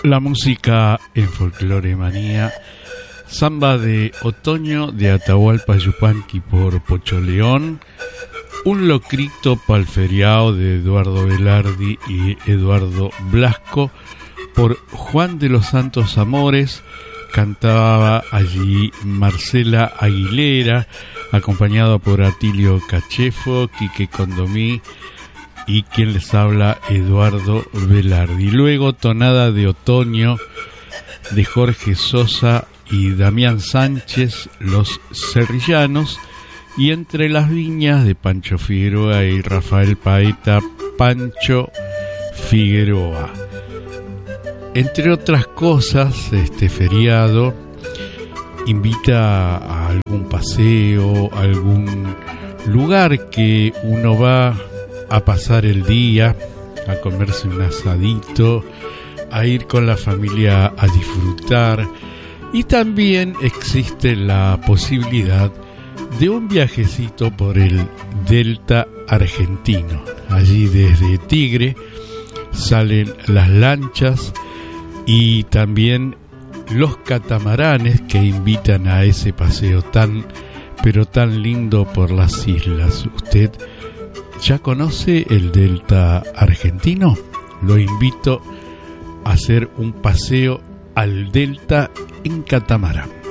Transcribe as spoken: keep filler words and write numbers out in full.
La música en Folclore Manía, samba de otoño de Atahualpa Yupanqui por Pocho León, un locrito pa'l feriao de Eduardo Velardi y Eduardo Blasco por Juan de los Santos Amores, cantaba allí Marcela Aguilera, acompañado por Atilio Cachefo, Quique Condomí y quien les habla, Eduardo Velardi. Luego Tonada de Otoño de Jorge Sosa y Damián Sánchez, Los Cerrillanos, y Entre las Viñas de Pancho Figueroa y Rafael Paeta, Pancho Figueroa. Entre otras cosas, este feriado invita a algún paseo, a algún lugar que uno va a pasar el día, a comerse un asadito, a ir con la familia a disfrutar, y también existe la posibilidad de un viajecito por el delta argentino. Allí desde Tigre salen las lanchas y también los catamaranes que invitan a ese paseo tan pero tan lindo por las islas. ¿Usted ya conoce el delta argentino? Lo invito a hacer un paseo al delta en catamarán.